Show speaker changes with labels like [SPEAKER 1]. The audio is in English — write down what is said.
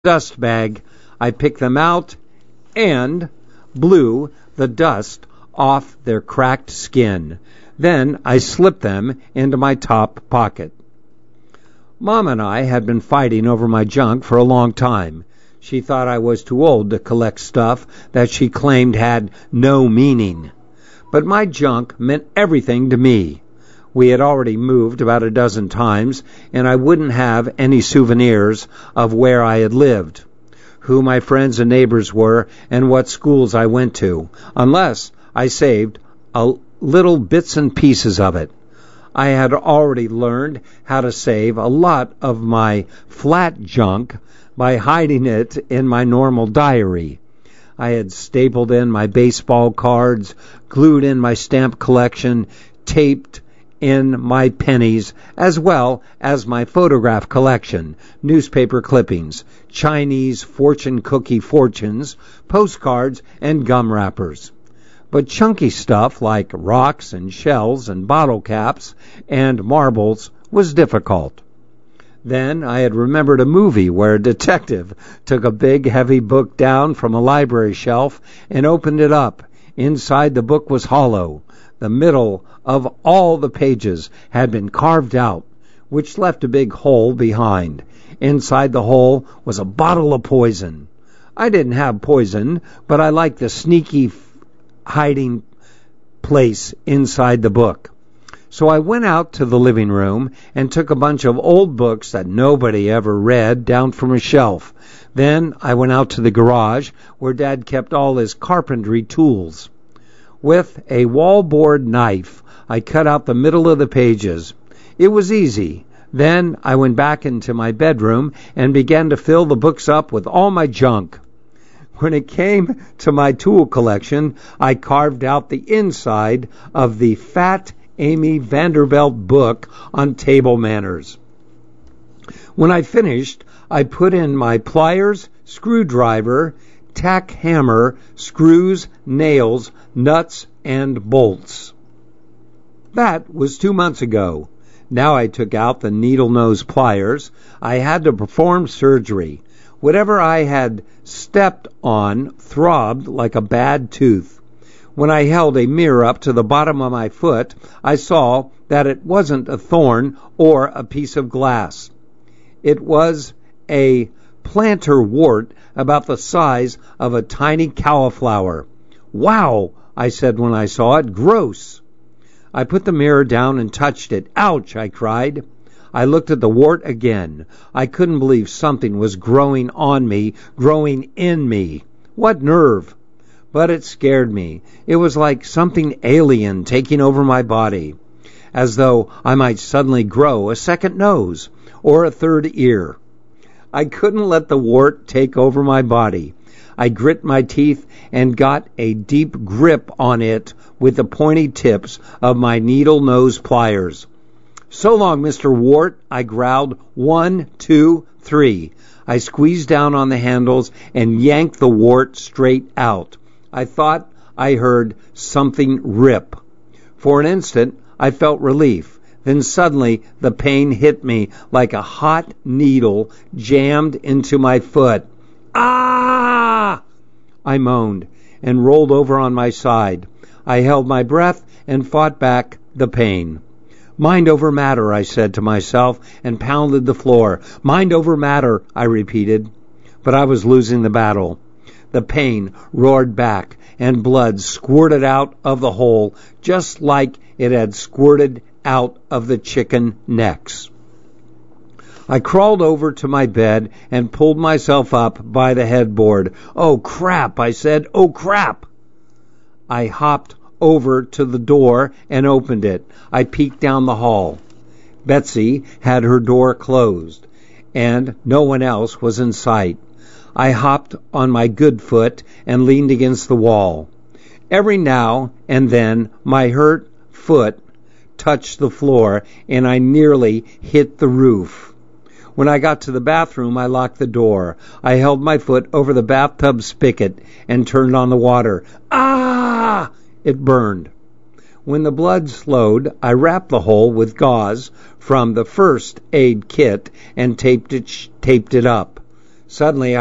[SPEAKER 1] dust bag. I picked them out and blew the dust off their cracked skin. Then I slipped them into my top pocket. Mom and I had been fighting over my junk for a long time. She thought I was too old to collect stuff that she claimed had no meaning. But my junk meant everything to me. We had already moved about a dozen times, and I wouldn't have any souvenirs of where I had lived, who my friends and neighbors were, and what schools I went to, unless I saved a little bits and pieces of it. I had already learned how to save a lot of my flat junk by hiding it in my normal diary. I had stapled in my baseball cards, glued in my stamp collection, taped in my pennies, as well as my photograph collection, newspaper clippings, Chinese fortune cookie fortunes, postcards, and gum wrappers. But chunky stuff like rocks and shells and bottle caps and marbles was difficult. Then I had remembered a movie where a detective took a big, heavy book down from a library shelf and opened it up. Inside the book was hollow. The middle of all the pages had been carved out, which left a big hole behind. Inside the hole was a bottle of poison. I didn't have poison, but I liked the sneaky hiding place inside the book. So I went out to the living room and took a bunch of old books that nobody ever read down from a shelf. Then I went out to the garage where Dad kept all his carpentry tools. With a wallboard knife, I cut out the middle of the pages. It was easy. Then I went back into my bedroom and began to fill the books up with all my junk. When it came to my tool collection, I carved out the inside of the fat Amy Vanderbilt book on table manners. When I finished, I put in my pliers, screwdriver, tack hammer, screws, nails, nuts, and bolts. That was 2 months ago. Now I took out the needle-nose pliers. I had to perform surgery. Whatever I had stepped on throbbed like a bad tooth. When I held a mirror up to the bottom of my foot, I saw that it wasn't a thorn or a piece of glass. It was a plantar wart about the size of a tiny cauliflower. "Wow," I said when I saw it. "Gross." I put the mirror down and touched it. "Ouch," I cried. I looked at the wart again. I couldn't believe something was growing on me, growing in me. What nerve! But it scared me. It was like something alien taking over my body, as though I might suddenly grow a second nose or a third ear. I couldn't let the wart take over my body. I grit my teeth and got a deep grip on it with the pointy tips of my needle-nose pliers. "So long, Mr. Wart," I growled. 1, 2, 3. I squeezed down on the handles and yanked the wart straight out. I thought I heard something rip. For an instant, I felt relief. Then suddenly, the pain hit me like a hot needle jammed into my foot. "Ah!" I moaned and rolled over on my side. I held my breath and fought back the pain. "Mind over matter," I said to myself, and pounded the floor. "Mind over matter," I repeated. But I was losing the battle. The pain roared back, and blood squirted out of the hole, just like it had squirted out of the chicken necks. I crawled over to my bed and pulled myself up by the headboard. "Oh, crap," I said. "Oh, crap." I hopped over to the door and opened it. I peeked down the hall. Betsy had her door closed, and no one else was in sight. I hopped on my good foot and leaned against the wall. Every now and then my hurt foot touched the floor, and I nearly hit the roof. When I got to the bathroom, I locked the door. I held my foot over the bathtub spigot and turned on the water. Ah! It burned. When the blood slowed, I wrapped the hole with gauze from the first aid kit and taped it up. Suddenly